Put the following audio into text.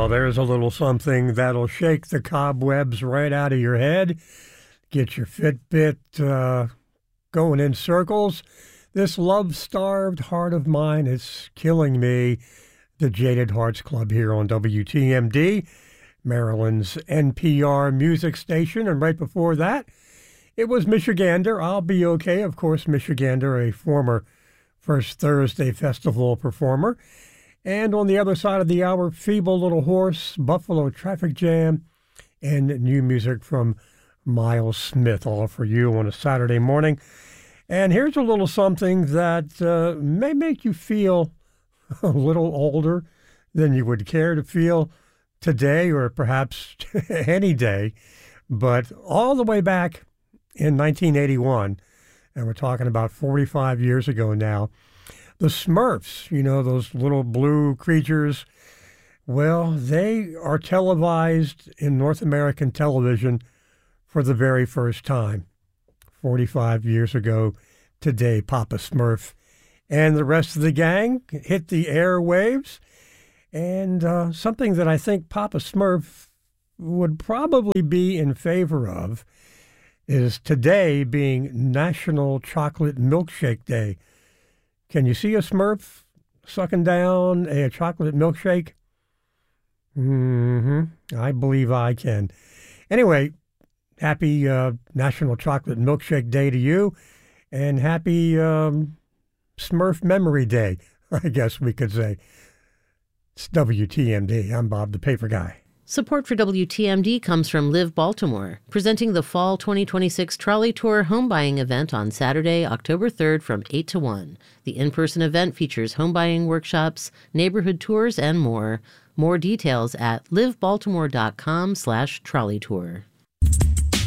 Well, there's a little something that'll shake the cobwebs right out of your head, get your Fitbit going in circles. This love-starved heart of mine is killing me. The Jaded Hearts Club here on WTMD, Maryland's NPR music station. And right before that, it was Michigander, I'll Be Okay. Of course, Michigander, a former First Thursday Festival performer. And on the other side of the hour, Feeble Little Horse, Buffalo Traffic Jam, and new music from Miles Smith, all for you on a Saturday morning. And here's a little something that may make you feel a little older than you would care to feel today or perhaps any day. But all the way back in 1981, and we're talking about 45 years ago now, the Smurfs, you know, those little blue creatures, well, they are televised in North American television for the very first time. 45 years ago today, Papa Smurf and the rest of the gang hit the airwaves. And something that I think Papa Smurf would probably be in favor of is today being National Chocolate Milkshake Day. Can you see a Smurf sucking down a chocolate milkshake? I believe I can. Anyway, happy National Chocolate Milkshake Day to you, and happy Smurf Memory Day, I guess we could say. It's WTMD. I'm Bob the Paper Guy. Support for WTMD comes from Live Baltimore, presenting the Fall 2026 Trolley Tour home buying event on Saturday, October 3rd from 8 to 1. The in-person event features home buying workshops, neighborhood tours, and more. More details at livebaltimore.com/trolley tour.